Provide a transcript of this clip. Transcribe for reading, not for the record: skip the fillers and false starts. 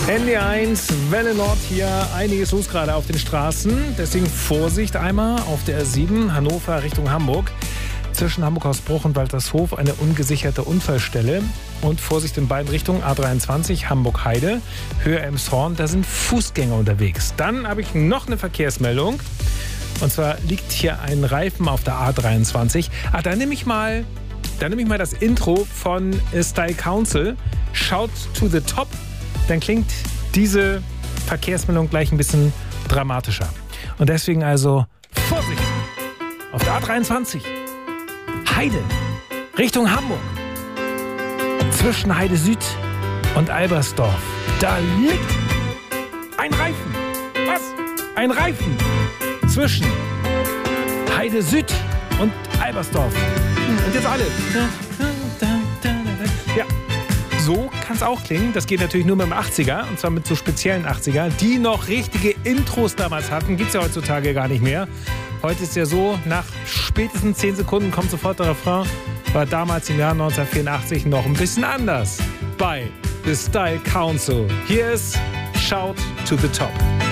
Handy 1, Welle Nord hier. Einiges los gerade auf den Straßen. Deswegen Vorsicht einmal auf der R7 Hannover Richtung Hamburg. Zwischen Hamburg-Hausbruch und Waltershof eine ungesicherte Unfallstelle. Und Vorsicht in beiden Richtungen. A23 Hamburg-Heide, Höhe Elmshorn. Da sind Fußgänger unterwegs. Dann habe ich noch eine Verkehrsmeldung. Und zwar liegt hier ein Reifen auf der A23. Da nehme ich mal das Intro von Style Council. Shout to the Top. Dann klingt diese Verkehrsmeldung gleich ein bisschen dramatischer. Und deswegen also Vorsicht! Auf der A23 Heide Richtung Hamburg. Zwischen Heide Süd und Albersdorf. Da liegt ein Reifen. Was? Ein Reifen zwischen Heide Süd und Albersdorf. Und jetzt alle. Ja. So kann es auch klingen. Das geht natürlich nur mit dem 80er. Und zwar mit so speziellen 80er, die noch richtige Intros damals hatten. Gibt es ja heutzutage gar nicht mehr. Heute ist ja so, nach spätestens 10 Sekunden kommt sofort der Refrain. War damals im Jahr 1984 noch ein bisschen anders. Bei The Style Council. Hier ist Shout to the Top.